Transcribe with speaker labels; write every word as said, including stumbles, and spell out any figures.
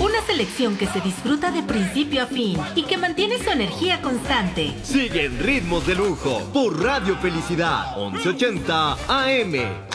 Speaker 1: Una selección que se disfruta de principio a fin y que mantiene su energía constante.
Speaker 2: Sigue en Ritmos de Lujo por Radio Felicidad once ochenta A M.